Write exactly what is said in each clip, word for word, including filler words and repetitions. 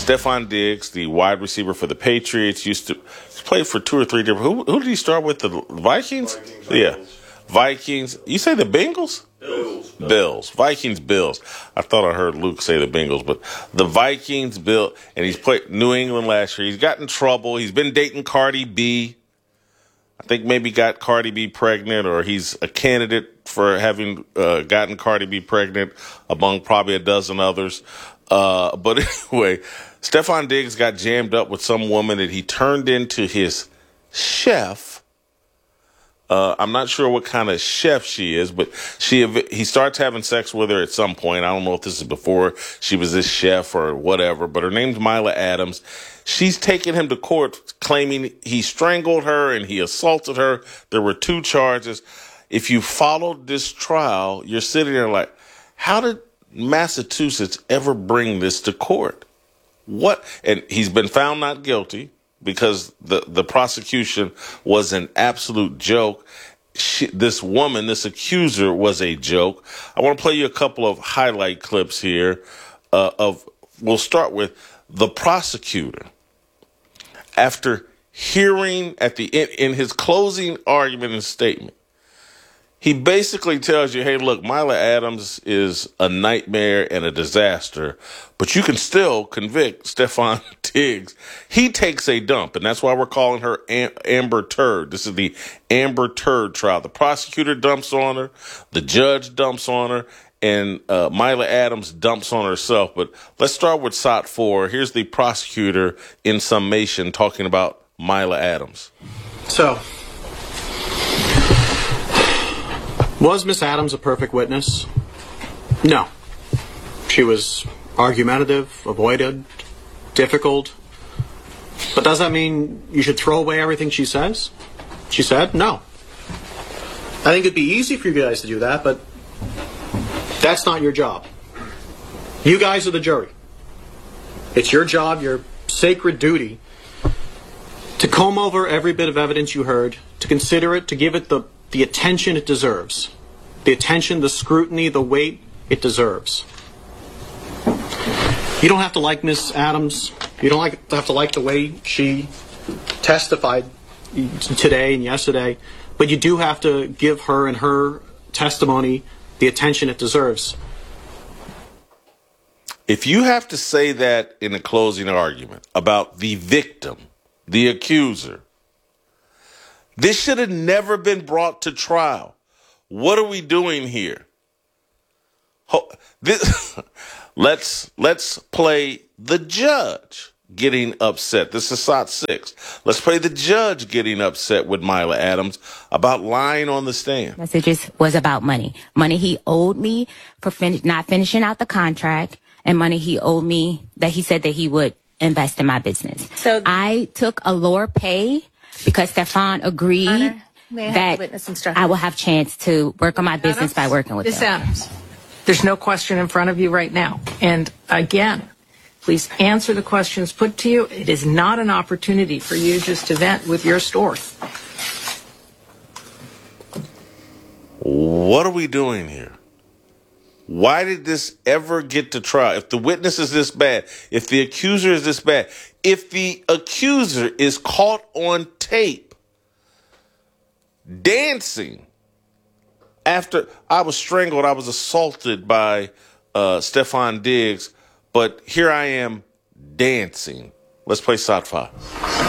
Stefon Diggs, the wide receiver for the Patriots, used to play for two or three different. Who, who did he start with? The Vikings? Vikings yeah. Vikings. You say the Bengals? Bills. Bills. Vikings, Bills. I thought I heard Luke say the Bengals, but the Vikings, Bill, and he's played New England last year. He's got in trouble. He's been dating Cardi B. I think maybe got Cardi B pregnant, or he's a candidate for having uh, gotten Cardi B pregnant among probably a dozen others. Uh, but anyway, Stefon Diggs got jammed up with some woman that he turned into his chef. Uh, I'm not sure what kind of chef she is, but she he starts having sex with her at some point. I don't know if this is before she was this chef or whatever, but her name's Mila Adams. She's taken him to court claiming he strangled her and he assaulted her. There were two charges. If you followed this trial, you're sitting there like, how did Massachusetts ever bring this to court? What? And he's been found not guilty because the, the prosecution was an absolute joke. She, this woman, this accuser, was a joke. I want to play you a couple of highlight clips here uh, of, we'll start with the prosecutor. After hearing at the in, in his closing argument and statement, he basically tells you, hey, look, Mila Adams is a nightmare and a disaster, but you can still convict Stefon Diggs. He takes a dump, and that's why we're calling her Am- Amber Turd. This is the Amber Turd trial. The prosecutor dumps on her, the judge dumps on her, and uh, Mila Adams dumps on herself. But let's start with S O T four. Here's the prosecutor in summation talking about Mila Adams. So, was Miss Adams a perfect witness? No. She was argumentative, avoided, difficult. But does that mean you should throw away everything she says? She said no. I think it'd be easy for you guys to do that, but that's not your job. You guys are the jury. It's your job, your sacred duty, to comb over every bit of evidence you heard, to consider it, to give it the the attention it deserves. The attention, the scrutiny, the weight it deserves. You don't have to like Miss Adams. You don't like, have to like the way she testified today and yesterday. But you do have to give her and her testimony the attention it deserves. If you have to say that in a closing argument about the victim, the accuser, this should have never been brought to trial. What are we doing here? This, let's let's play the judge getting upset. This is S O T six. Let's play the judge getting upset with Mila Adams about lying on the stand. Messages was about money. Money he owed me for fin- not finishing out the contract, and money he owed me that he said that he would invest in my business. So I took a lower pay because Stefon agreed Honor, may I have the that witness instruction? I will have chance to work on my business by working with Miz them. Adams, there's no question in front of you right now. And again, please answer the questions put to you. It is not an opportunity for you just to vent with your story. What are we doing here? Why did this ever get to trial? If the witness is this bad, if the accuser is this bad, if the accuser is caught on tape dancing after I was strangled, I was assaulted by uh, Stefon Diggs, but here I am dancing. Let's play S O T five.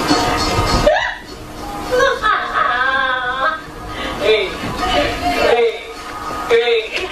Hey, hey, hey.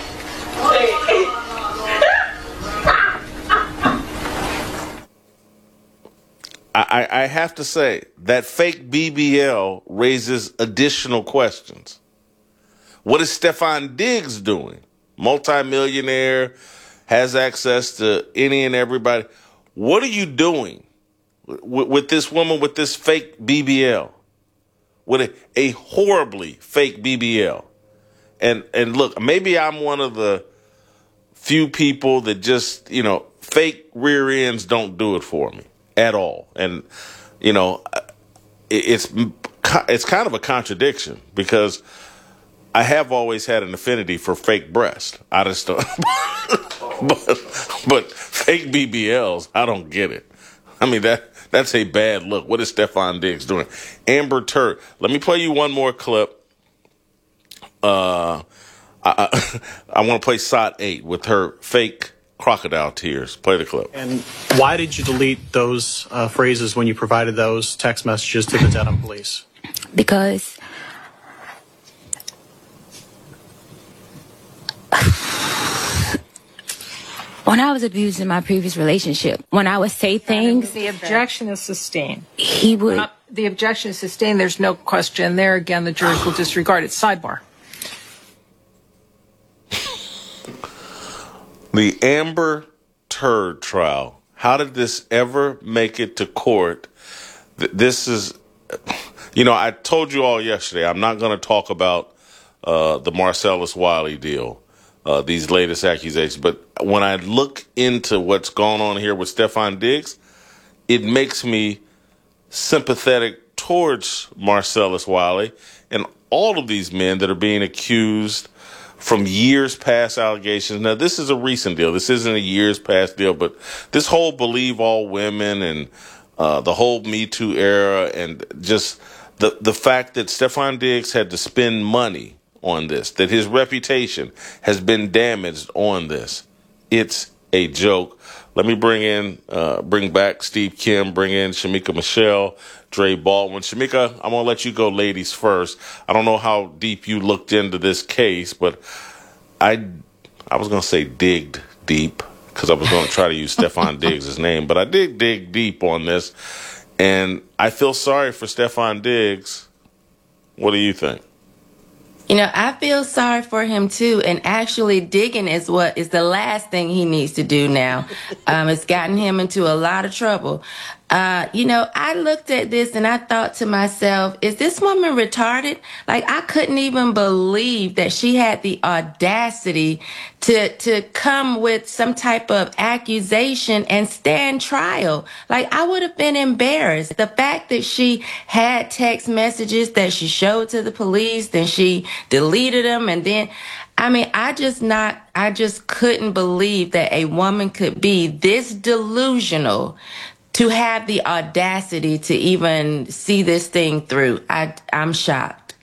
I, I have to say that fake B B L raises additional questions. What is Stefon Diggs doing? Multi-millionaire, has access to any and everybody. What are you doing with, with this woman with this fake B B L? With a, a horribly fake B B L? And and look, maybe I'm one of the few people that just, you know, fake rear ends don't do it for me at all. And, you know, it's it's kind of a contradiction because I have always had an affinity for fake breasts. I just don't. but, but fake B B Ls, I don't get it. I mean, that that's a bad look. What is Stefon Diggs doing? Amber Turd. Let me play you one more clip. Uh, I, I, I want to play S O T eight with her fake crocodile tears. Play the clip. And why did you delete those uh, phrases when you provided those text messages to the Dedham police? Because when I was abused in my previous relationship, when I would say things, The objection is sustained. he would. Uh, the objection is sustained. There's no question there. Again, the jury will disregard it. Sidebar. The Amber Turd trial. How did this ever make it to court? Th- This is, you know, I told you all yesterday, I'm not going to talk about uh, the Marcellus Wiley deal, uh, these latest accusations. But when I look into what's going on here with Stefon Diggs, it makes me sympathetic towards Marcellus Wiley and all of these men that are being accused from years past allegations. Now, this is a recent deal. This isn't a years past deal, but this whole believe all women and uh, the whole Me Too era and just the, the fact that Stefon Diggs had to spend money on this, that his reputation has been damaged on this. It's a joke. Let me bring in, uh, bring back Steve Kim, bring in Shamika Michelle, Dre Baldwin. Shamika, I'm going to let you go ladies first. I don't know how deep you looked into this case, but I I was going to say digged deep because I was going to try to use Stefon Diggs' name, but I did dig deep on this, and I feel sorry for Stefon Diggs. What do you think? You know, I feel sorry for him too, and actually digging is what is the last thing he needs to do now. Um, it's gotten him into a lot of trouble. Uh, you know, I looked at this and I thought to myself, is this woman retarded? Like, I couldn't even believe that she had the audacity to to come with some type of accusation and stand trial. Like, I would have been embarrassed. The fact that she had text messages that she showed to the police, then she deleted them, and then, I mean, I just not, I just couldn't believe that a woman could be this delusional to have the audacity to even see this thing through. I, I'm shocked.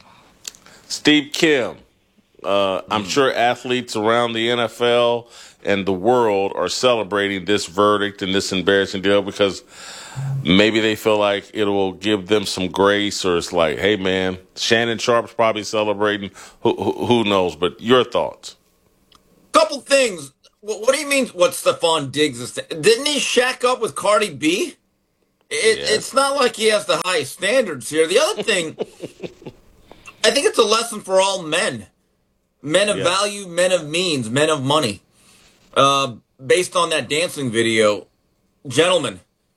Steve Kim, uh, I'm sure athletes around the N F L and the world are celebrating this verdict and this embarrassing deal because maybe they feel like it will give them some grace, or it's like, hey, man, Shannon Sharp's probably celebrating. Who, who, who knows? But your thoughts? Couple things. What, what do you mean? What Stefon Diggs is? Didn't he shack up with Cardi B? It, Yeah. It's not like he has the highest standards here. The other thing, I think it's a lesson for all men, men of Yeah. value, men of means, men of money. Uh, based on that dancing video, gentlemen,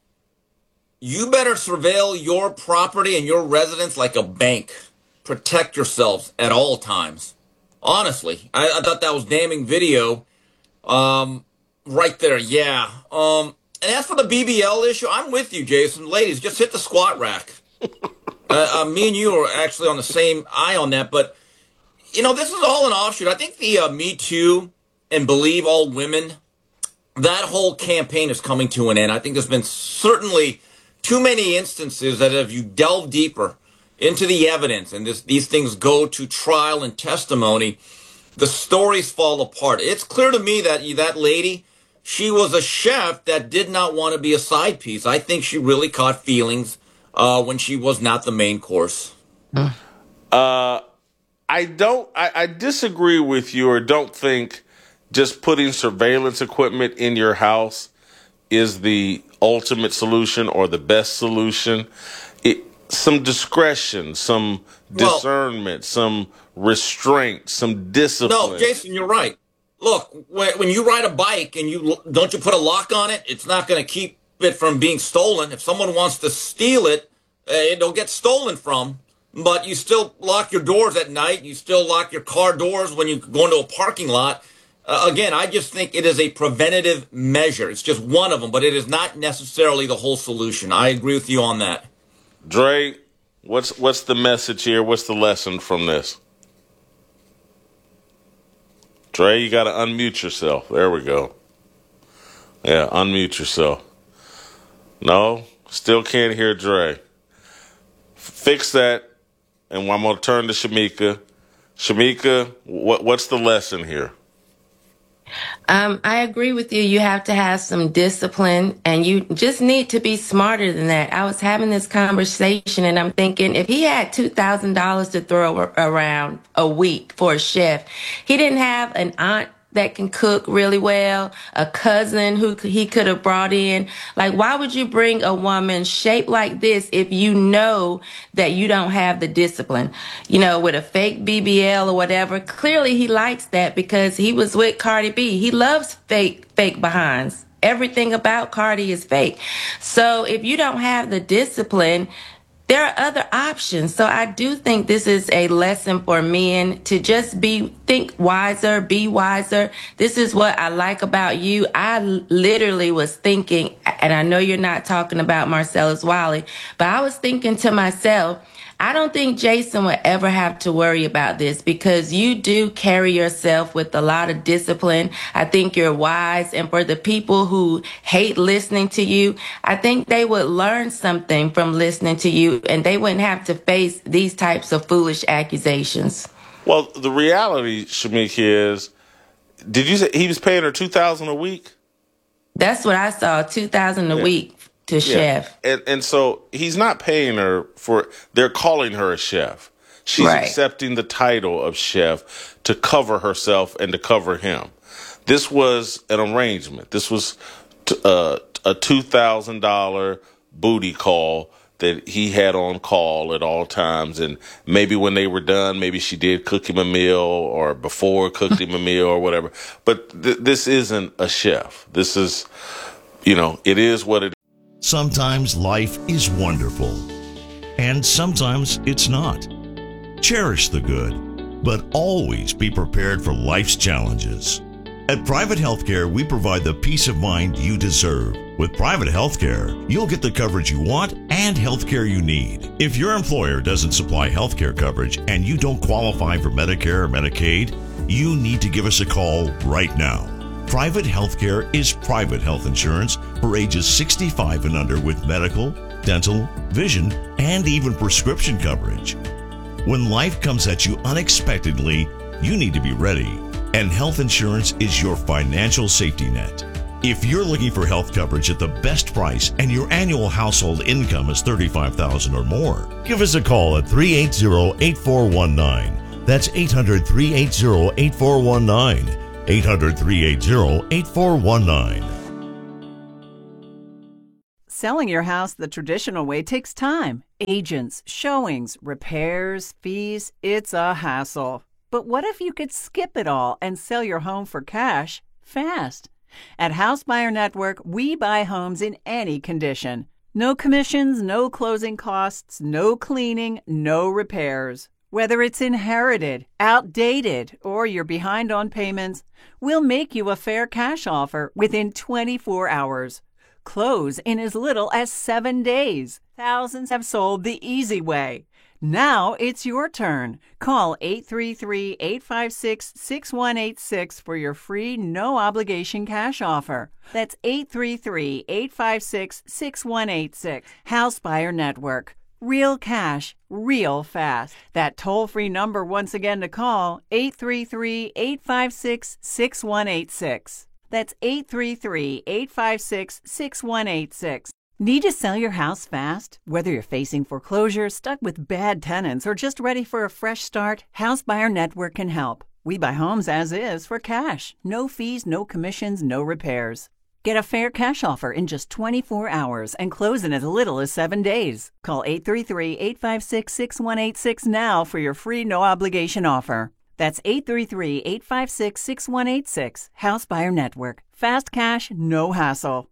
you better surveil your property and your residence like a bank. Protect yourselves at all times. Honestly, I, I thought that was damning video. Um, right there, yeah. Um, and as for the B B L issue, I'm with you, Jason. Ladies, just hit the squat rack. uh, uh, me and you are actually on the same eye on that. But, you know, this is all an offshoot. I think the uh, Me Too and Believe All Women, that whole campaign is coming to an end. I think there's been certainly too many instances that if you delve deeper into the evidence and this, these things go to trial and testimony, the stories fall apart. It's clear to me that that lady, she was a chef that did not want to be a side piece. I think she really caught feelings uh, when she was not the main course. Uh, I don't. I, I disagree with you, or don't think just putting surveillance equipment in your house is the ultimate solution or the best solution. It, some discretion, some Well- discernment, some restraint, some discipline. No, Jason, you're right. Look, when, when you ride a bike and you don't you put a lock on it, it's not going to keep it from being stolen. If someone wants to steal it, uh, it'll get stolen from. But you still lock your doors at night. You still lock your car doors when you go into a parking lot. Uh, again, I just think it is a preventative measure. It's just one of them, but it is not necessarily the whole solution. I agree with you on that. Dre, what's what's the message here? What's the lesson from this? Dre, you got to unmute yourself. There we go. Yeah, unmute yourself. No, still can't hear Dre. Fix that, and I'm going to turn to Shamika. Shamika, what, what's the lesson here? Um, I agree with you. You have to have some discipline, and you just need to be smarter than that. I was having this conversation, and I'm thinking if he had two thousand dollars to throw around a week for a chef, he didn't have an aunt that can cook really well, a cousin who he could have brought in. Like, why would you bring a woman shaped like this if you know that you don't have the discipline? You know, with a fake B B L or whatever. Clearly he likes that because he was with Cardi B. He loves fake, fake behinds. Everything about Cardi is fake. So if you don't have the discipline, there are other options. So I do think this is a lesson for men to just be, think wiser, be wiser. This is what I like about you. I literally was thinking, and I know you're not talking about Marcellus Wiley, but I was thinking to myself, I don't think Jason would ever have to worry about this because you do carry yourself with a lot of discipline. I think you're wise. And for the people who hate listening to you, I think they would learn something from listening to you and they wouldn't have to face these types of foolish accusations. Well, the reality, Shamik, is, did you say he was paying her two thousand dollars a week? That's what I saw, two thousand dollars a yeah. week. To chef. Yeah. And and so he's not paying her for, they're calling her a chef. She's right. accepting the title of chef to cover herself and to cover him. This was an arrangement. This was t- uh, a two thousand dollars booty call that he had on call at all times. And maybe when they were done, maybe she did cook him a meal or before cooked him a meal or whatever. But th- this isn't a chef. This is, you know, it is what it is. Sometimes life is wonderful, and sometimes it's not. Cherish the good, but always be prepared for life's challenges. At Private Healthcare, we provide the peace of mind you deserve. With Private Healthcare, you'll get the coverage you want and healthcare you need. If your employer doesn't supply healthcare coverage and you don't qualify for Medicare or Medicaid, you need to give us a call right now. Private Healthcare is private health insurance for ages sixty-five and under with medical, dental, vision, and even prescription coverage. When life comes at you unexpectedly, you need to be ready, and health insurance is your financial safety net. If you're looking for health coverage at the best price and your annual household income is thirty-five thousand dollars or more, give us a call at three eight zero, eight four one nine. That's eight hundred, three eight zero, eight four one nine. eight hundred, three eight zero, eight four one nine. Selling your house the traditional way takes time. Agents, showings, repairs, fees, it's a hassle. But what if you could skip it all and sell your home for cash fast? At House Buyer Network, we buy homes in any condition. No commissions, no closing costs, no cleaning, no repairs. Whether it's inherited, outdated, or you're behind on payments, we'll make you a fair cash offer within twenty-four hours. Close in as little as seven days. Thousands have sold the easy way. Now it's your turn. Call eight three three, eight five six, six one eight six for your free, no-obligation cash offer. That's eight three three, eight five six, six one eight six. House Buyer Network. Real cash, real fast. That toll-free number once again to call, eight three three, eight five six, six one eight six. That's eight three three, eight five six, six one eight six. Need to sell your house fast? Whether you're facing foreclosure, stuck with bad tenants, or just ready for a fresh start, House Buyer Network can help. We buy homes as is for cash. No fees, no commissions, no repairs. Get a fair cash offer in just twenty-four hours and close in as little as seven days. Call eight three three, eight five six, six one eight six now for your free no-obligation offer. That's eight three three, eight five six, six one eight six. House Buyer Network. Fast cash, no hassle.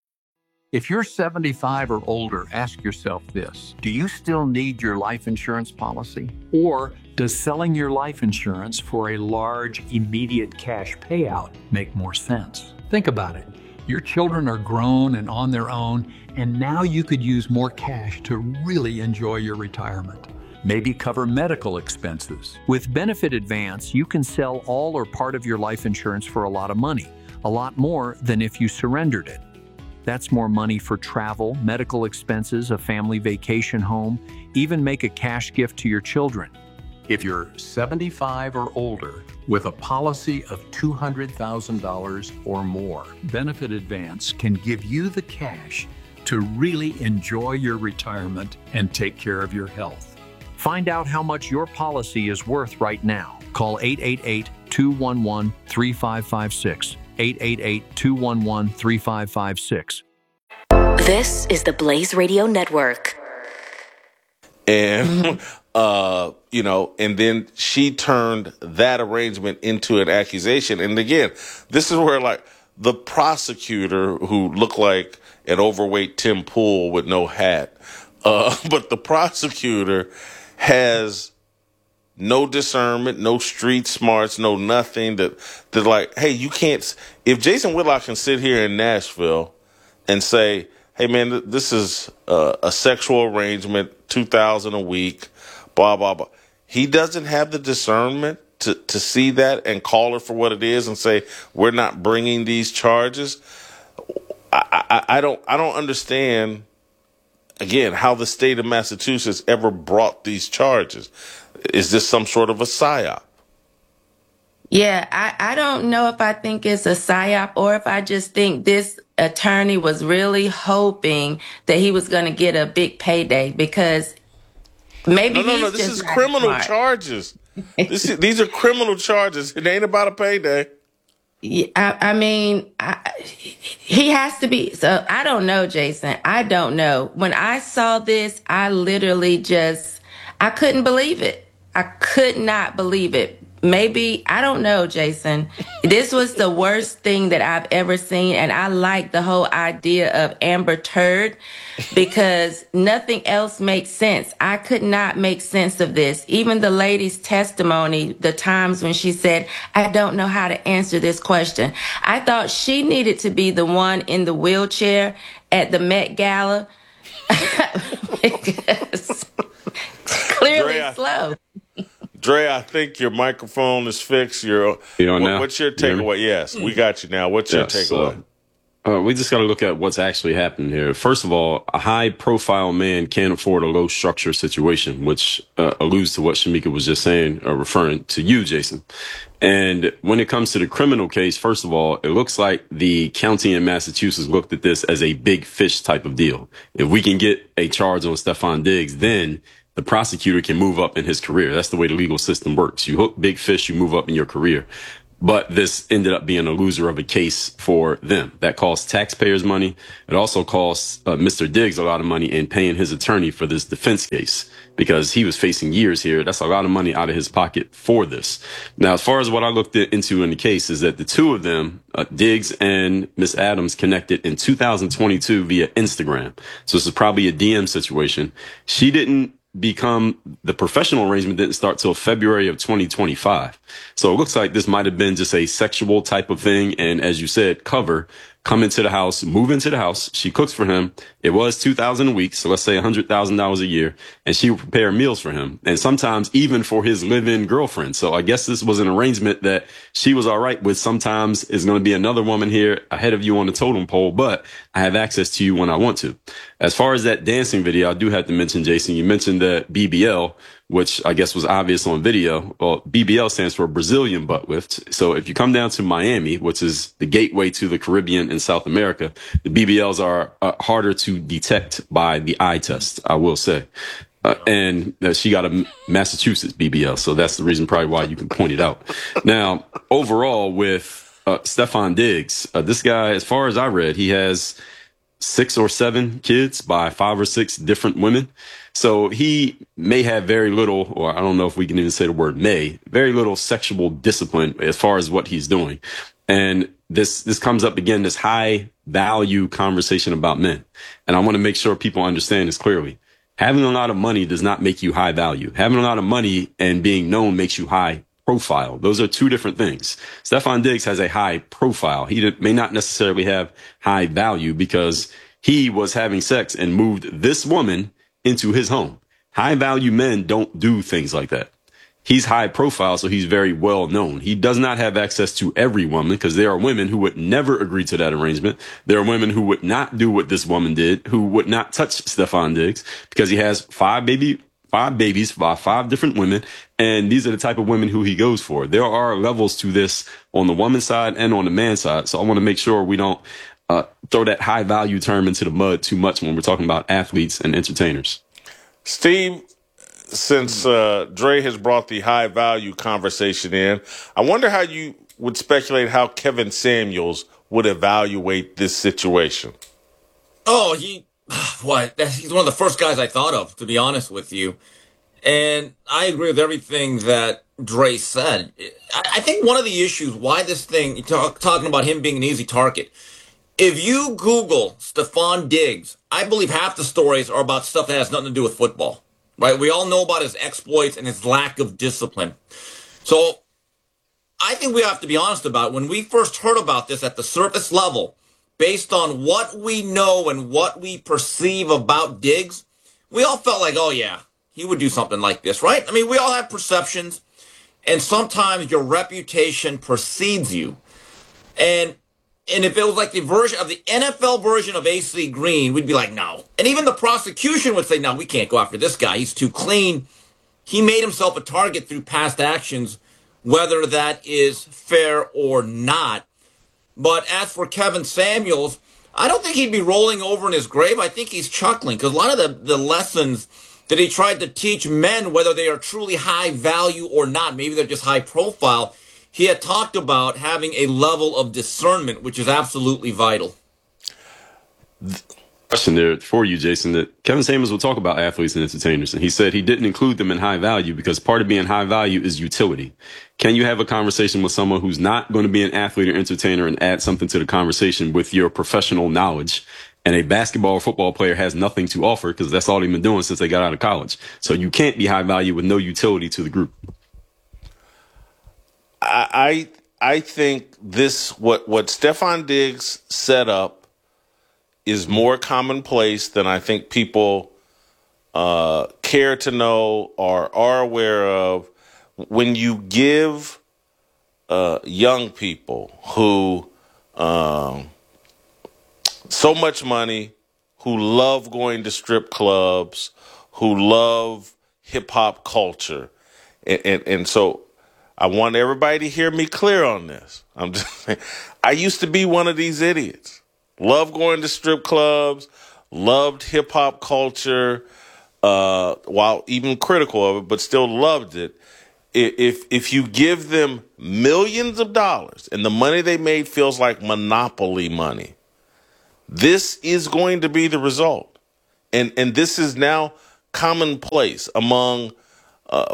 If you're seventy-five or older, ask yourself this. Do you still need your life insurance policy? Or does selling your life insurance for a large, immediate cash payout make more sense? Think about it. Your children are grown and on their own, and now you could use more cash to really enjoy your retirement. Maybe cover medical expenses. With Benefit Advance, you can sell all or part of your life insurance for a lot of money, a lot more than if you surrendered it. That's more money for travel, medical expenses, a family vacation home, even make a cash gift to your children. If you're seventy-five or older with a policy of two hundred thousand dollars or more, Benefit Advance can give you the cash to really enjoy your retirement and take care of your health. Find out how much your policy is worth right now. Call eight eight eight, two one one, three five five six. eight eight eight, two one one, three five five six. This is the Blaze Radio Network. And, uh, you know, and then she turned that arrangement into an accusation. And again, this is where, like, the prosecutor, who looked like an overweight Tim Pool with no hat, uh, but the prosecutor has no discernment, no street smarts, no nothing, that, that like, hey, you can't, if Jason Whitlock can sit here in Nashville and say, hey man, this is uh, a sexual arrangement, two thousand a week, blah, blah, blah. He doesn't have the discernment to, to see that and call it for what it is and say, we're not bringing these charges. I, I, I don't, I don't understand, again, how the state of Massachusetts ever brought these charges. Is this some sort of a psyop? Yeah, I, I don't know if I think it's a psyop or if I just think this attorney was really hoping that he was going to get a big payday, because maybe no, no, he's no. This just is not criminal smart. charges. This is, these are criminal charges. It ain't about a payday. Yeah, I, I mean, I, he has to be. So I don't know, Jason. I don't know. When I saw this, I literally just, I couldn't believe it. I could not believe it. Maybe, I don't know, Jason. This was the worst thing that I've ever seen. And I like the whole idea of Amber Turd, because nothing else makes sense. I could not make sense of this. Even the lady's testimony, the times when she said, I don't know how to answer this question. I thought she needed to be the one in the wheelchair at the Met Gala. Because clearly Dre, I- slow. Dre, I think your microphone is fixed. Your, You on what, now? what's your You hear me? takeaway? Yes, we got you now. What's your Yes, takeaway? uh, uh, we just got to look at what's actually happened here. First of all, a high-profile man can't afford a low-structure situation, which uh, alludes to what Shamika was just saying, uh, referring to you, Jason. And when it comes to the criminal case, first of all, it looks like the county in Massachusetts looked at this as a big fish type of deal. If we can get a charge on Stefan Diggs, then the prosecutor can move up in his career. That's the way the legal system works. You hook big fish, you move up in your career. But this ended up being a loser of a case for them. That cost taxpayers money. It also cost uh, Mister Diggs a lot of money in paying his attorney for this defense case, because he was facing years here. That's a lot of money out of his pocket for this. Now, as far as what I looked at, into in the case is that the two of them, uh, Diggs and Miss Adams, connected in two thousand twenty-two via Instagram. So this is probably a D M situation. She didn't become, the professional arrangement didn't start till February of twenty twenty-five. So it looks like this might have been just a sexual type of thing. And as you said, cover, come into the house, move into the house. She cooks for him. It was two thousand dollars a week. So let's say one hundred thousand dollars a year. And she would prepare meals for him. And sometimes even for his live-in girlfriend. So I guess this was an arrangement that she was all right with. Sometimes is going to be another woman here ahead of you on the totem pole, but I have access to you when I want to. As far as that dancing video, I do have to mention, Jason, you mentioned that B B L, which I guess was obvious on video. Well, B B L stands for Brazilian butt lift. So if you come down to Miami, which is the gateway to the Caribbean and South America, the B B Ls are uh, harder to detect by the eye test, I will say. Uh, and uh, she got a Massachusetts B B L. So that's the reason probably why you can point it out. Now, overall with uh, Stefan Diggs, uh, this guy, as far as I read, he has six or seven kids by five or six different women. So he may have very little, or I don't know if we can even say the word may, very little sexual discipline as far as what he's doing. And this, this comes up again, this high value conversation about men. And I want to make sure people understand this clearly. Having a lot of money does not make you high value. Having a lot of money and being known makes you high profile. Those are two different things. Stefan Diggs has a high profile. He may not necessarily have high value because he was having sex and moved this woman into his home. High value men don't do things like that. He's high profile, so he's very well known. He does not have access to every woman because there are women who would never agree to that arrangement. There are women who would not do what this woman did, who would not touch Stefon Diggs because he has five baby, five babies by five different women. And these are the type of women who he goes for. There are levels to this on the woman's side and on the man's side. So I want to make sure we don't uh, throw that high value term into the mud too much when we're talking about athletes and entertainers. Steve, since uh, Dre has brought the high value conversation in, I wonder how you would speculate how Kevin Samuels would evaluate this situation. Oh, he, what? He's one of the first guys I thought of, to be honest with you. And I agree with everything that Dre said. I think one of the issues why this thing, talk, talking about him being an easy target, if you Google Stefon Diggs, I believe half the stories are about stuff that has nothing to do with football. Right? We all know about his exploits and his lack of discipline. So I think we have to be honest about it. When we first heard about this at the surface level, based on what we know and what we perceive about Diggs, we all felt like, oh, yeah, he would do something like this, right? I mean, we all have perceptions, and sometimes your reputation precedes you. And And if it was like the version of the N F L version of A C Green, we'd be like, no. And even the prosecution would say, no, we can't go after this guy. He's too clean. He made himself a target through past actions, whether that is fair or not. But as for Kevin Samuels, I don't think he'd be rolling over in his grave. I think he's chuckling because a lot of the, the lessons that he tried to teach men, whether they are truly high value or not, maybe they're just high profile, he had talked about having a level of discernment, which is absolutely vital. Question there for you, Jason, that Kevin Samuels will talk about athletes and entertainers, and he said he didn't include them in high value because part of being high value is utility. Can you have a conversation with someone who's not going to be an athlete or entertainer and add something to the conversation with your professional knowledge? And a basketball or football player has nothing to offer because that's all they've been doing since they got out of college. So you can't be high value with no utility to the group. I I think this what what Stefon Diggs set up is more commonplace than I think people uh, care to know or are aware of. When you give uh, young people who um, so much money, who love going to strip clubs, who love hip hop culture, and, and, and so. I want everybody to hear me clear on this. I'm just saying, I used to be one of these idiots. Loved going to strip clubs, loved hip hop culture, uh, while even critical of it, but still loved it. If if you give them millions of dollars and the money they made feels like monopoly money, this is going to be the result. And and this is now commonplace among uh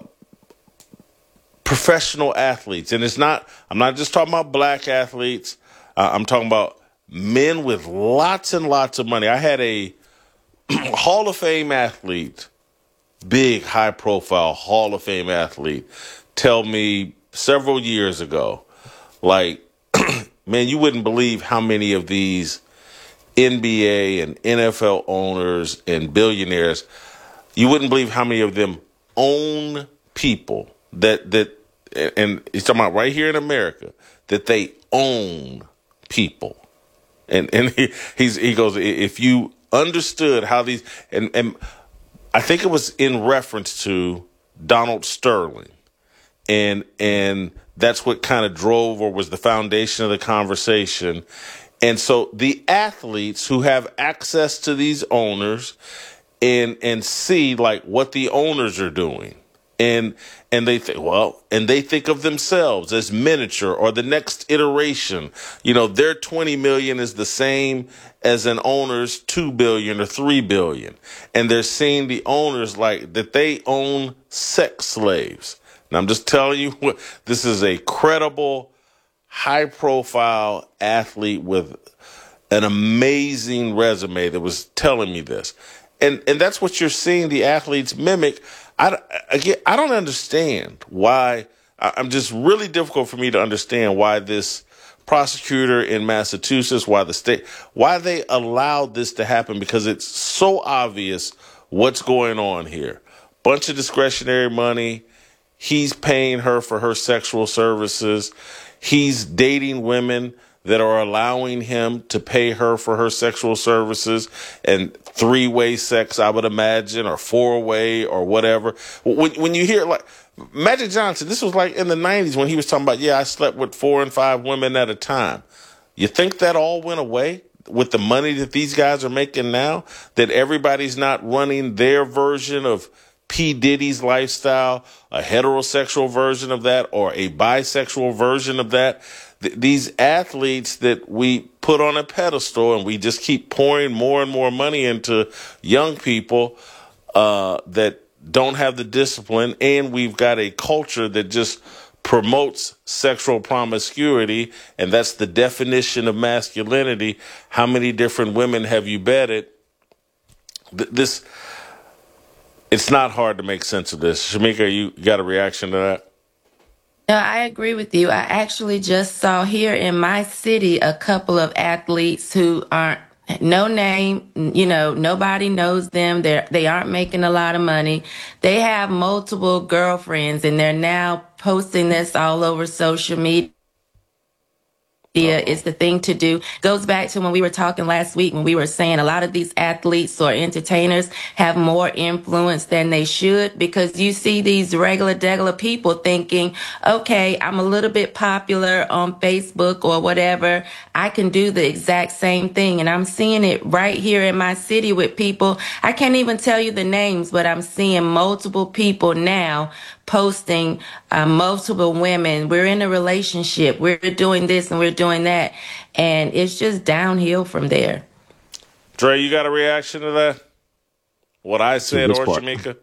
professional athletes. And it's not, I'm not just talking about black athletes. Uh, I'm talking about men with lots and lots of money. I had a Hall of Fame athlete, big, high profile Hall of Fame athlete, tell me several years ago, like, man, you wouldn't believe how many of these N B A and N F L owners and billionaires, you wouldn't believe how many of them own people that, that, and he's talking about right here in America, that they own people. And, and he, he's, he goes, if you understood how these, and, and I think it was in reference to Donald Sterling. And, and that's what kind of drove or was the foundation of the conversation. And so the athletes who have access to these owners and, and see like what the owners are doing. And and they think, well, and they think of themselves as miniature or the next iteration. You know, their twenty million is the same as an owner's two billion or three billion. And they're seeing the owners like that they own sex slaves. And I'm just telling you, what this is a credible, high profile athlete with an amazing resume that was telling me this. And and that's what you're seeing the athletes mimic. I, again, I don't understand why. I'm just really difficult for me to understand why this prosecutor in Massachusetts, why the state, why they allowed this to happen, because it's so obvious what's going on here. Bunch of discretionary money. he's paying her for her sexual services. He's dating women that are allowing him to pay her for her sexual services, and three-way sex, I would imagine, or four-way or whatever. When, when you hear, like, Magic Johnson, this was like in the nineties when he was talking about, yeah, I slept with four and five women at a time. You think that all went away with the money that these guys are making now? That everybody's not running their version of P. Diddy's lifestyle, a heterosexual version of that, or a bisexual version of that? Th- these athletes that we put on a pedestal and we just keep pouring more and more money into young people uh, that don't have the discipline, and we've got a culture that just promotes sexual promiscuity, and that's the definition of masculinity. How many different women have you bedded? Th- this, it's not hard to make sense of this. Shamika, you got a reaction to that? No, I agree with you. I actually just saw here in my city a couple of athletes who aren't no name, you know, nobody knows them. They're, they aren't making a lot of money. They have multiple girlfriends, and they're now posting this all over social media. Is the thing to do. Goes back to when we were talking last week when we were saying a lot of these athletes or entertainers have more influence than they should, because you see these regular degular people thinking, okay, I'm a little bit popular on Facebook or whatever, I can do the exact same thing. And I'm seeing it right here in my city with people. I can't even tell you the names, but I'm seeing multiple people now posting uh, multiple women. We're in a relationship. We're doing this and we're doing that. And it's just downhill from there. Dre, you got a reaction to that? What I said, or part? Shamika?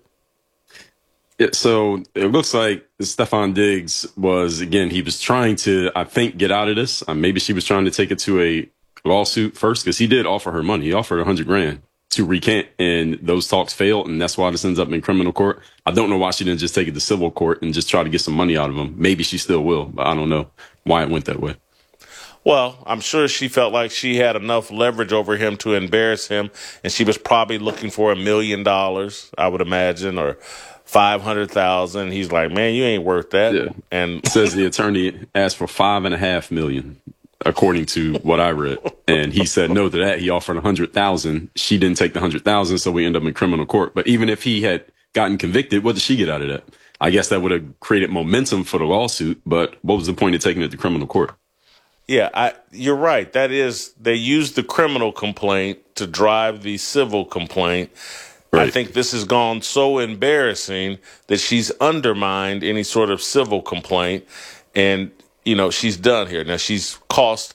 Yeah, so it looks like Stefon Diggs was, again, he was trying to, I think, get out of this. Uh, maybe she was trying to take it to a lawsuit first, because he did offer her money. He offered a hundred grand to recant, and those talks failed, and that's why this ends up in criminal court. I don't know why she didn't just take it to civil court and just try to get some money out of him. Maybe she still will, but I don't know why it went that way. Well, I'm sure she felt like she had enough leverage over him to embarrass him, and she was probably looking for a million dollars, I would imagine, or five hundred thousand. He's like, man, you ain't worth that. Yeah. And it says the attorney asked for five and a half million, according to what I read. And he said no to that. He offered a hundred thousand. She didn't take the hundred thousand, so we end up in criminal court. But even if he had gotten convicted, what did she get out of that? I guess that would have created momentum for the lawsuit, but what was the point of taking it to criminal court? Yeah, I, you're right. That is, they used the criminal complaint to drive the civil complaint. Right. I think this has gone so embarrassing that she's undermined any sort of civil complaint, and you know, she's done here. Now she's cost,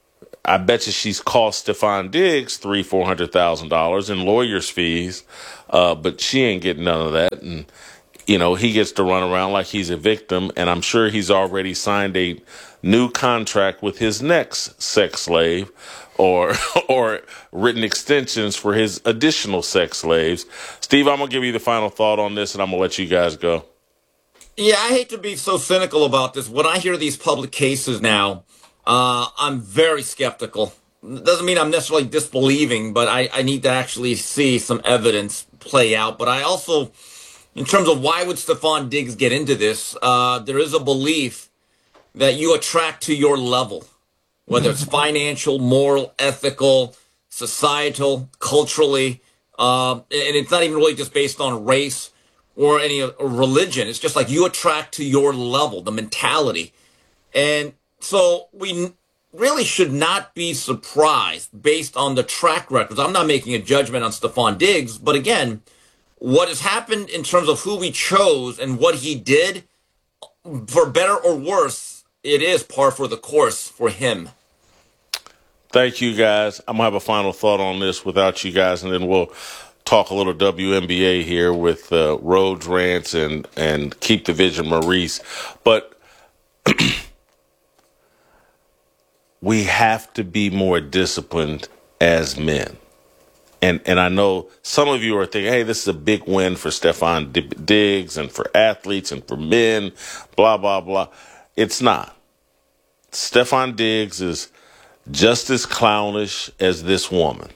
I bet you she's cost Stefon Diggs three, four hundred thousand dollars in lawyers' fees, uh, but she ain't getting none of that. And you know, he gets to run around like he's a victim, and I'm sure he's already signed a new contract with his next sex slave, or or written extensions for his additional sex slaves. Steve, I'm gonna give you the final thought on this, and I'm gonna let you guys go. Yeah, I hate to be so cynical about this. When I hear these public cases now, uh, I'm very skeptical. Doesn't mean I'm necessarily disbelieving, but I, I need to actually see some evidence play out. But I also, in terms of why would Stefon Diggs get into this, uh, there is a belief that you attract to your level, whether it's financial, moral, ethical, societal, culturally, uh, and it's not even really just based on race or any uh, religion. It's just like you attract to your level, the mentality. And so we really should not be surprised based on the track records. I'm not making a judgment on Stefon Diggs, but again, what has happened in terms of who we chose and what he did, for better or worse, it is par for the course for him. Thank you, guys. I'm going to have a final thought on this without you guys, and then we'll talk a little W N B A here with uh, Rhodes Rants and, and Keep the Vision Maurice. But we have to be more disciplined as men. And and I know some of you are thinking, hey, this is a big win for Stefon Diggs and for athletes and for men, blah, blah, blah. It's not. Stefon Diggs is just as clownish as this woman.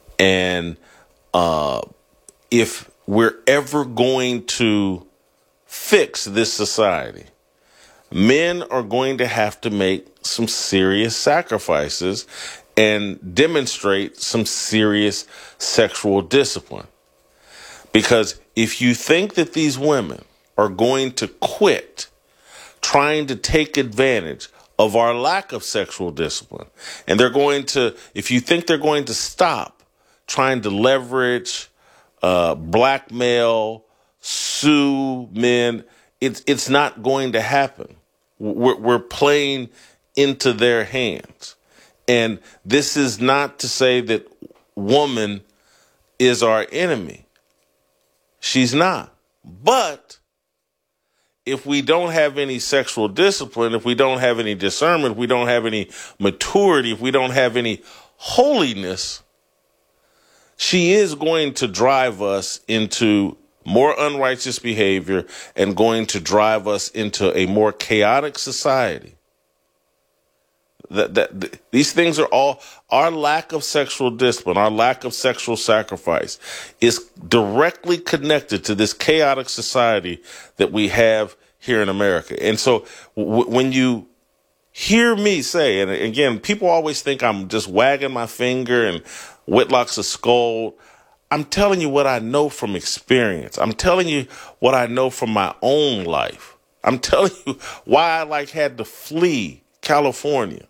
And uh, if we're ever going to fix this society, men are going to have to make some serious sacrifices and demonstrate some serious sexual discipline. Because if you think that these women are going to quit trying to take advantage of our lack of sexual discipline, and they're going to, if you think they're going to stop trying to leverage, uh, blackmail, sue men, it's it's not going to happen. We're, we're playing into their hands. And this is not to say that woman is our enemy. She's not. But if we don't have any sexual discipline, if we don't have any discernment, if we don't have any maturity, if we don't have any holiness, she is going to drive us into more unrighteous behavior and going to drive us into a more chaotic society. That, that, th- these things are all, our lack of sexual discipline, our lack of sexual sacrifice is directly connected to this chaotic society that we have here in America. And so w- when you hear me say, and again, people always think I'm just wagging my finger and Whitlock's a scold. I'm telling you what I know from experience. I'm telling you what I know from my own life. I'm telling you why I like had to flee California.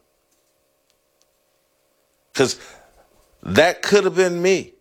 Because that could have been me.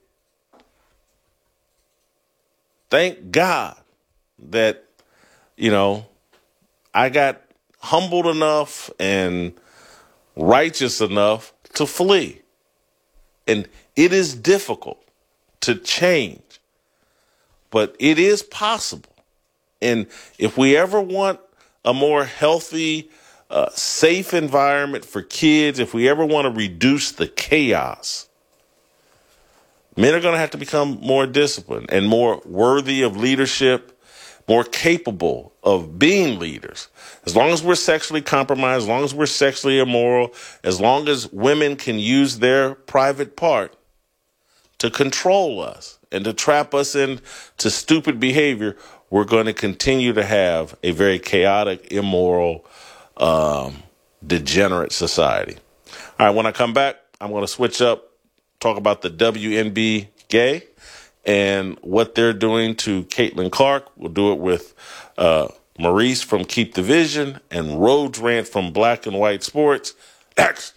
Thank God that, you know, I got humbled enough and righteous enough to flee. And it is difficult to change, but it is possible. And if we ever want a more healthy, Uh, safe environment for kids, if we ever want to reduce the chaos, men are going to have to become more disciplined and more worthy of leadership, more capable of being leaders. As long as we're sexually compromised, as long as we're sexually immoral, as long as women can use their private part to control us and to trap us into stupid behavior, we're going to continue to have a very chaotic, immoral, Um, degenerate society. All right, when I come back, I'm going to switch up, talk about the W N B gay and what they're doing to Caitlin Clark. We'll do it with uh, Maurice from Keep the Vision and Rhodes Rant from Black and White Sports. Next.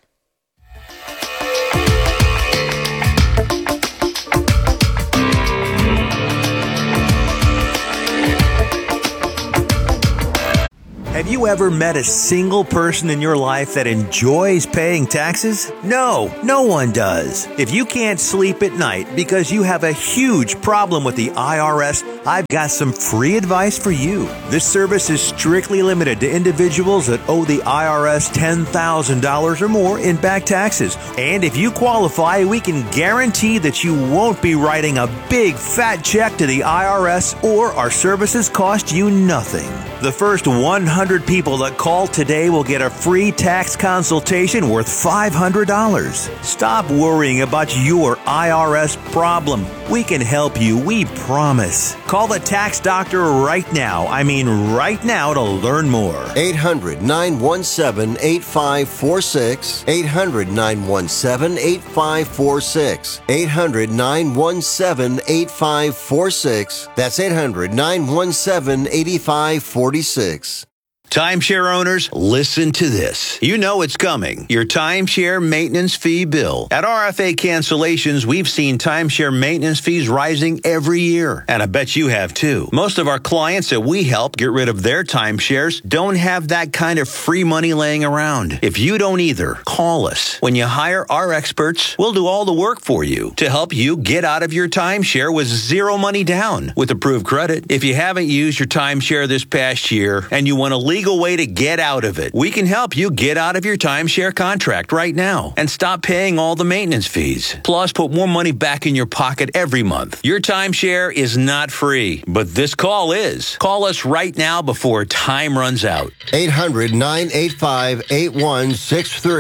Have you ever met a single person in your life that enjoys paying taxes? No, no one does. If you can't sleep at night because you have a huge problem with the I R S, I've got some free advice for you. This service is strictly limited to individuals that owe the I R S ten thousand dollars or more in back taxes. And if you qualify, we can guarantee that you won't be writing a big fat check to the I R S, or our services cost you nothing. The first one hundred people that call today will get a free tax consultation worth five hundred dollars. Stop worrying about your I R S problem. We can help you, we promise. Call the tax doctor right now. I mean right now to learn more. eight hundred, nine one seven, eight five four six. eight hundred, nine one seven, eight five four six. eight hundred, nine one seven, eight five four six. That's eight hundred, nine one seven, eight five four six. Timeshare owners, listen to this. You know it's coming. Your timeshare maintenance fee bill. At R F A Cancellations, we've seen timeshare maintenance fees rising every year. And I bet you have too. Most of our clients that we help get rid of their timeshares don't have that kind of free money laying around. If you don't either, call us. When you hire our experts, we'll do all the work for you to help you get out of your timeshare with zero money down with approved credit. If you haven't used your timeshare this past year and you want to leave legal way to get out of it, we can help you get out of your timeshare contract right now and stop paying all the maintenance fees. Plus, put more money back in your pocket every month. Your timeshare is not free, but this call is. Call us right now before time runs out. eight hundred, nine eight five, eight one six three.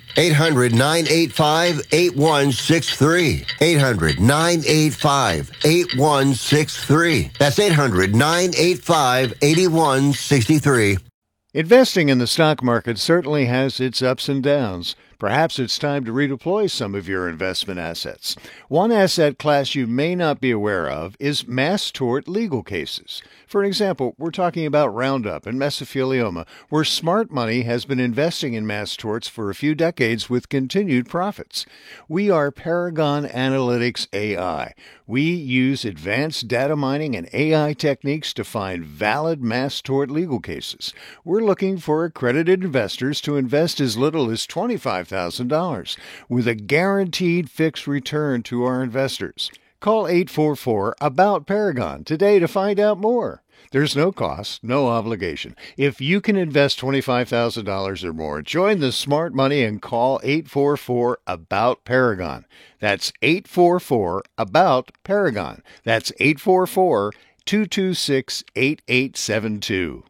eight hundred, nine eight five, eight one six three. eight hundred, nine eight five, eight one six three. That's eight hundred, nine eight five, eight one six three. Investing in the stock market certainly has its ups and downs. Perhaps it's time to redeploy some of your investment assets. One asset class you may not be aware of is mass tort legal cases. For example, we're talking about Roundup and mesothelioma, where smart money has been investing in mass torts for a few decades with continued profits. We are Paragon Analytics A I. We use advanced data mining and A I techniques to find valid mass tort legal cases. We're looking for accredited investors to invest as little as twenty-five thousand dollars with a guaranteed fixed return to our investors. Call eight four four, ABOUT Paragon today to find out more. There's no cost, no obligation. If you can invest twenty-five thousand dollars or more, join the smart money and call eight four four, ABOUT Paragon. That's eight four four, ABOUT Paragon. That's eight four four, two two six, eight eight seven two.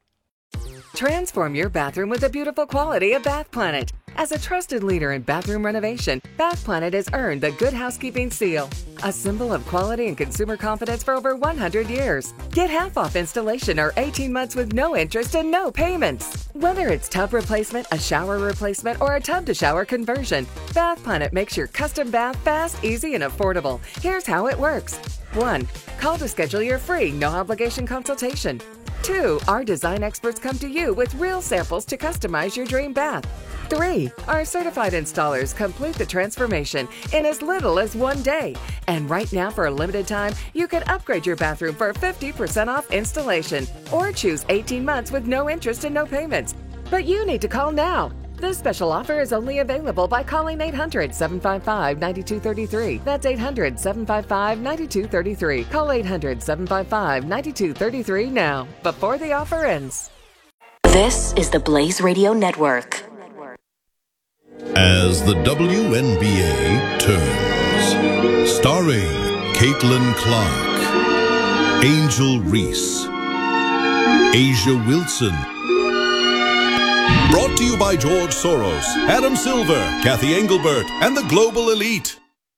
Transform your bathroom with the beautiful quality of Bath Planet. As a trusted leader in bathroom renovation, Bath Planet has earned the Good Housekeeping seal, a symbol of quality and consumer confidence for over one hundred years. Get half off installation or eighteen months with no interest and no payments. Whether it's tub replacement, a shower replacement, or a tub-to-shower conversion, Bath Planet makes your custom bath fast, easy, and affordable. Here's how it works. one. Call to schedule your free, no-obligation consultation. two. Our design experts come to you with real samples to customize your dream bath. three. Our certified installers complete the transformation in as little as one day. And right now, for a limited time, you can upgrade your bathroom for fifty percent off installation or choose eighteen months with no interest and no payments. But you need to call now. This special offer is only available by calling eight hundred, seven five five, nine two three three. That's eight hundred, seven five five, nine two three three. Call eight hundred, seven five five, nine two three three now, before the offer ends. This is the Blaze Radio Network. As the W N B A turns, starring Caitlin Clark, Angel Reese, Asia Wilson. Brought to you by George Soros, Adam Silver, Kathy Engelbert, and the Global Elite.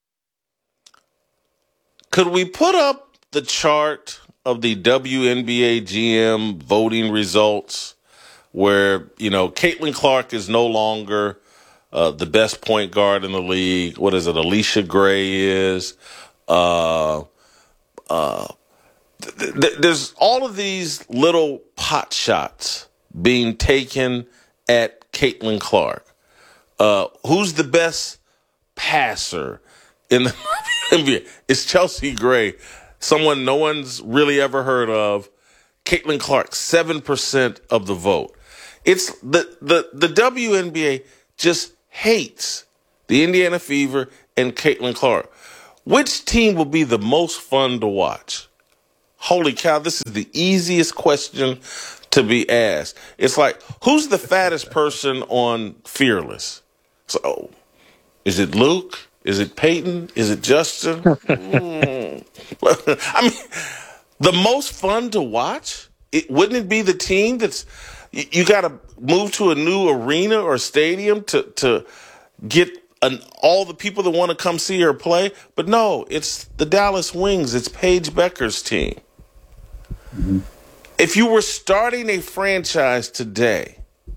Could we put up the chart of the W N B A G M voting results where, you know, Caitlin Clark is no longer uh, the best point guard in the league? What is it? Alicia Gray is. Uh, uh, th- th- there's all of these little pot shots being taken at Caitlin Clark. Uh, who's the best passer in the N B A? It's Chelsea Gray, someone no one's really ever heard of. Caitlin Clark, seven percent of the vote. It's the, the, the W N B A just hates the Indiana Fever and Caitlin Clark. Which team will be the most fun to watch? Holy cow, this is the easiest question to be asked. It's like, who's the fattest person on Fearless? So, is it Luke? Is it Peyton? Is it Justin? mm. I mean, the most fun to watch? It, wouldn't it be the team that's, you, you got to move to a new arena or stadium to, to get an, all the people that want to come see her play? But no, it's the Dallas Wings. It's Paige Becker's team. Mm-hmm. If you were starting a franchise today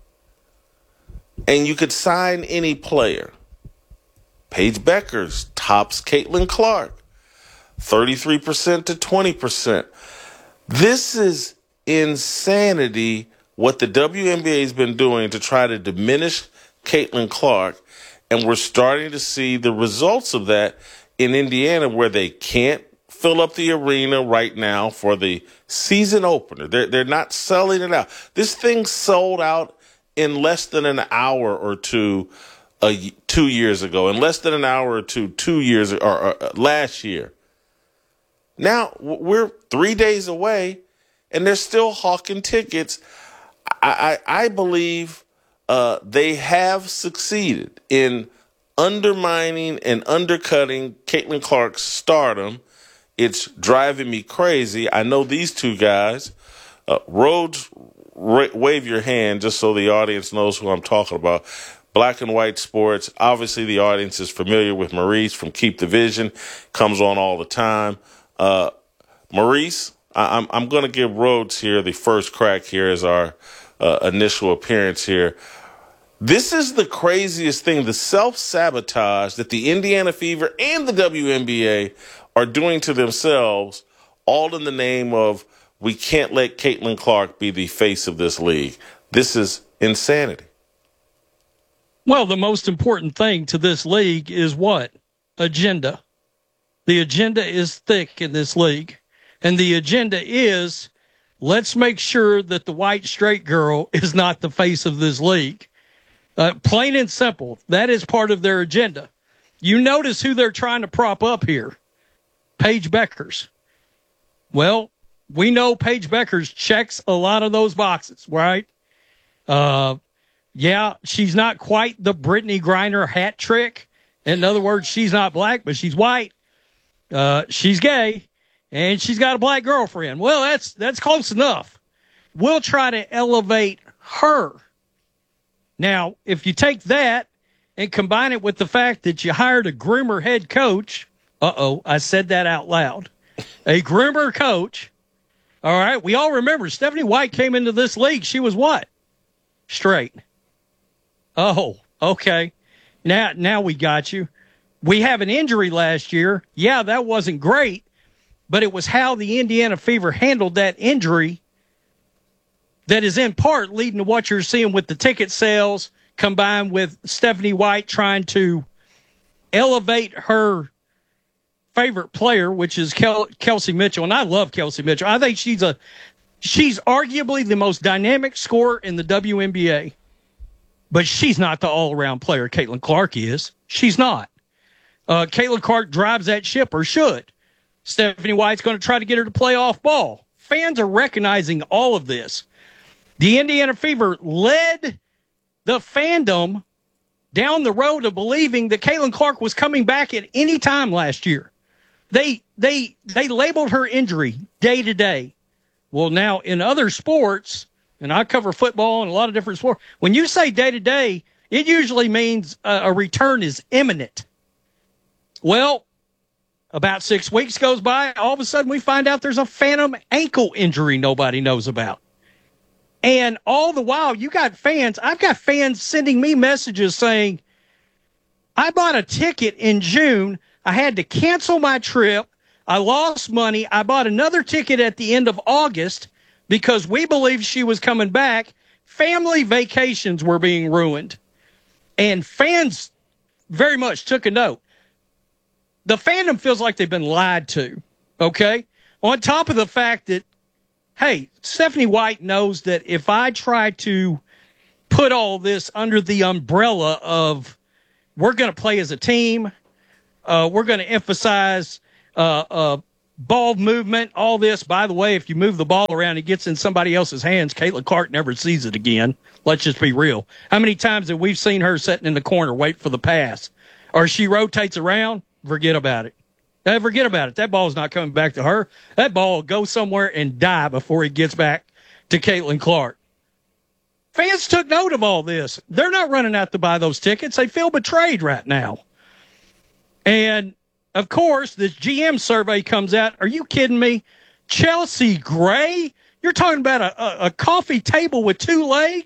and you could sign any player, Paige Becker's tops Caitlin Clark, thirty-three percent to twenty percent. This is insanity what the W N B A has been doing to try to diminish Caitlin Clark, and we're starting to see the results of that in Indiana, where they can't fill up the arena right now for the season opener. They're, they're not selling it out. This thing sold out in less than an hour or two uh, two years ago, in less than an hour or two two years or, or uh, last year. Now we're three days away, and they're still hawking tickets. I, I, I believe uh, they have succeeded in undermining and undercutting Caitlin Clark's stardom. It's driving me crazy. I know these two guys. Uh, Rhodes, ra- wave your hand just so the audience knows who I'm talking about. Black and White Sports. Obviously, the audience is familiar with Maurice from Keep the Vision. Comes on all the time. Uh, Maurice, I- I'm, I'm going to give Rhodes here the first crack here as our uh, initial appearance here. This is the craziest thing, the self-sabotage that the Indiana Fever and the W N B A are doing to themselves, all in the name of we can't let Caitlin Clark be the face of this league. This is insanity. Well, the most important thing to this league is what? Agenda. The agenda is thick in this league. And the agenda is, let's make sure that the white straight girl is not the face of this league. Uh, plain and simple. That is part of their agenda. You notice who they're trying to prop up here. Paige Bueckers. Well, we know Paige Bueckers checks a lot of those boxes, right? Uh, yeah, she's not quite the Brittany Griner hat trick. In other words, she's not black, but she's white. Uh, she's gay, and she's got a black girlfriend. Well, that's that's close enough. We'll try to elevate her. Now, if you take that and combine it with the fact that you hired a groomer head coach, uh-oh, I said that out loud, a groomer coach, all right, we all remember Stephanie White came into this league. She was what? Straight. Oh, okay. Now, now we got you. We have an injury last year. Yeah, that wasn't great, but it was how the Indiana Fever handled that injury that is in part leading to what you're seeing with the ticket sales combined with Stephanie White trying to elevate her favorite player, which is Kel- Kelsey Mitchell. And I love Kelsey Mitchell. I think she's a, she's arguably the most dynamic scorer in the W N B A, but she's not the all around player Caitlin Clark is. She's not. Uh, Caitlin Clark drives that ship, or should. Stephanie White's going to try to get her to play off ball. Fans are recognizing all of this. The Indiana Fever led the fandom down the road of believing that Caitlin Clark was coming back at any time last year. They they they labeled her injury day to day. Well, now in other sports, and I cover football and a lot of different sports, when you say day to day, it usually means a, a return is imminent. Well, about six weeks goes by, all of a sudden we find out there's a phantom ankle injury nobody knows about. And all the while, you got fans, I've got fans sending me messages saying, I bought a ticket in June. I had to cancel my trip. I lost money. I bought another ticket at the end of August because we believed she was coming back. Family vacations were being ruined. And fans very much took a note. The fandom feels like they've been lied to, okay? On top of the fact that, hey, Stephanie White knows that if I try to put all this under the umbrella of we're going to play as a team, uh, we're going to emphasize uh, uh, ball movement, all this. By the way, if you move the ball around, it gets in somebody else's hands. Caitlin Clark never sees it again. Let's just be real. How many times have we seen her sitting in the corner wait for the pass? Or she rotates around, forget about it. Uh, forget about it. That ball's not coming back to her. That ball will go somewhere and die before it gets back to Caitlin Clark. Fans took note of all this. They're not running out to buy those tickets. They feel betrayed right now. And, of course, this G M survey comes out. Are you kidding me? Chelsea Gray? You're talking about a, a, a coffee table with two legs?